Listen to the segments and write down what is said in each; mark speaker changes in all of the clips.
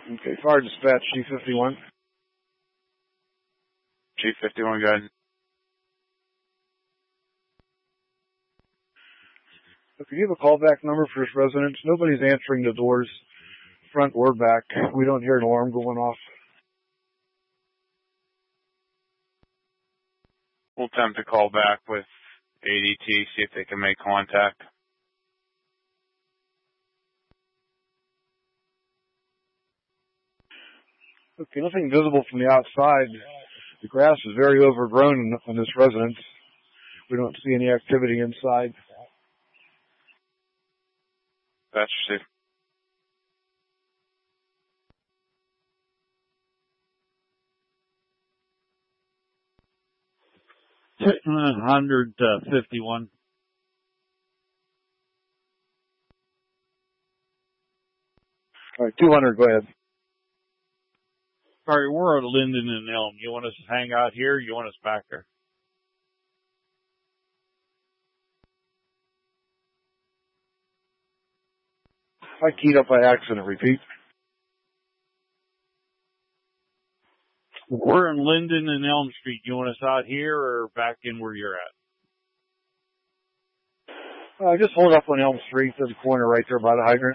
Speaker 1: Okay, fire dispatch, G51.
Speaker 2: G51, go ahead.
Speaker 1: Okay, you have a callback number for this residence? Nobody's answering the doors, front or back. We don't hear an alarm going off.
Speaker 2: We'll attempt to call back with ADT, see if they can make contact.
Speaker 1: Okay, nothing visible from the outside. The grass is very overgrown in this residence. We don't see any activity inside.
Speaker 2: That's it.
Speaker 3: $151.
Speaker 1: All right, 200, go ahead.
Speaker 3: Sorry, we're at Linden and Elm. You want us to hang out here or you want us back there?
Speaker 1: I keyed up by accident, repeat.
Speaker 3: We're in Linden and Elm Street. You want us out here or back in where you're at?
Speaker 1: Just hold up on Elm Street to the corner right there by the hydrant.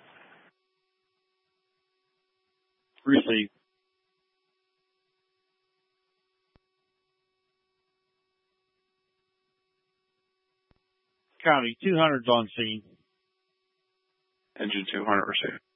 Speaker 3: Receive. County, 200's on scene.
Speaker 2: Engine 200 received.